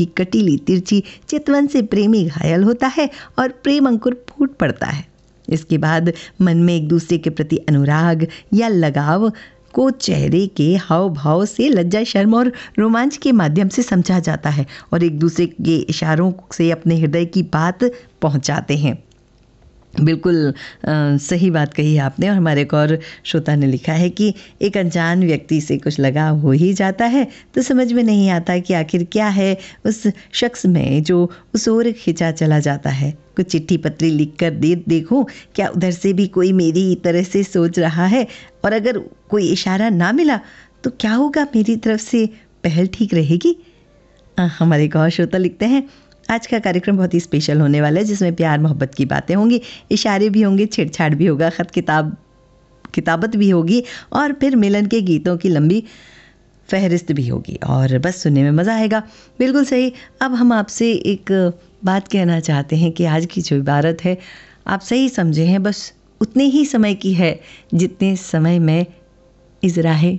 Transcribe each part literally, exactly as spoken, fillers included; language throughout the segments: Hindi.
की कटीली तिरछी चितवन से प्रेमी घायल होता है और प्रेम अंकुर फूट पड़ता है। इसके बाद मन में एक दूसरे के प्रति अनुराग या लगाव को चेहरे के हाव भाव से लज्जा, शर्म और रोमांच के माध्यम से समझा जाता है और एक दूसरे के इशारों से अपने हृदय की बात पहुंचाते हैं। बिल्कुल आ, सही बात कही आपने। और हमारे एक और श्रोता ने लिखा है कि एक अनजान व्यक्ति से कुछ लगाव हो ही जाता है तो समझ में नहीं आता कि आखिर क्या है उस शख्स में जो उस ओर खिंचा चला जाता है। कुछ चिट्ठी पत्री लिख कर दे देखूं क्या उधर से भी कोई मेरी तरह से सोच रहा है, और अगर कोई इशारा ना मिला तो क्या होगा, मेरी तरफ से पहल ठीक रहेगी। आ, हमारे एक और श्रोता लिखते हैं, आज का कार्यक्रम बहुत ही स्पेशल होने वाला है जिसमें प्यार मोहब्बत की बातें होंगी, इशारे भी होंगे, छेड़छाड़ भी होगा, ख़त किताब किताबत भी होगी और फिर मिलन के गीतों की लंबी फहरिस्त भी होगी और बस सुनने में मज़ा आएगा। बिल्कुल सही। अब हम आपसे एक बात कहना चाहते हैं कि आज की जो इबारत है आप सही समझे हैं, बस उतने ही समय की है जितने समय में इज़राहे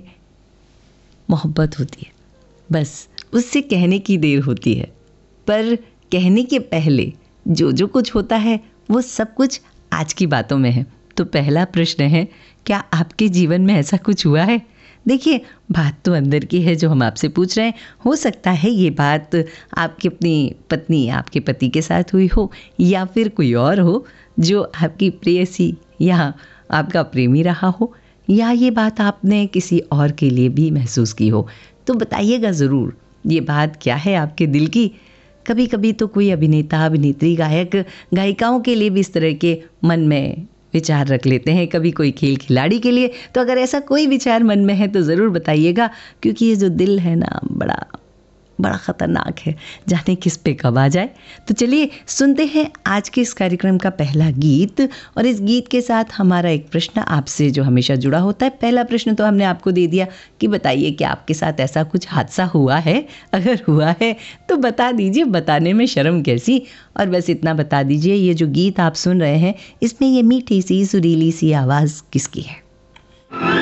मोहब्बत होती है, बस उससे कहने की देर होती है। पर कहने के पहले जो जो कुछ होता है वो सब कुछ आज की बातों में है। तो पहला प्रश्न है, क्या आपके जीवन में ऐसा कुछ हुआ है? देखिए, बात तो अंदर की है जो हम आपसे पूछ रहे हैं। हो सकता है ये बात आपकी अपनी पत्नी, आपके पति के साथ हुई हो या फिर कोई और हो जो आपकी प्रेयसी या आपका प्रेमी रहा हो, या ये बात आपने किसी और के लिए भी महसूस की हो। तो बताइएगा ज़रूर ये बात क्या है आपके दिल की। कभी कभी तो कोई अभिनेता, अभिनेत्री, गायक, गायिकाओं के लिए भी इस तरह के मन में विचार रख लेते हैं, कभी कोई खेल खिलाड़ी के लिए। तो अगर ऐसा कोई विचार मन में है तो ज़रूर बताइएगा, क्योंकि ये जो दिल है ना, बड़ा बड़ा ख़तरनाक है, जाने किस पे कब आ जाए। तो चलिए सुनते हैं आज के इस कार्यक्रम का पहला गीत, और इस गीत के साथ हमारा एक प्रश्न आपसे जो हमेशा जुड़ा होता है। पहला प्रश्न तो हमने आपको दे दिया कि बताइए कि आपके साथ ऐसा कुछ हादसा हुआ है, अगर हुआ है तो बता दीजिए, बताने में शर्म कैसी। और बस इतना बता दीजिए, ये जो गीत आप सुन रहे हैं इसमें ये मीठी सी सुरीली सी आवाज़ किसकी है?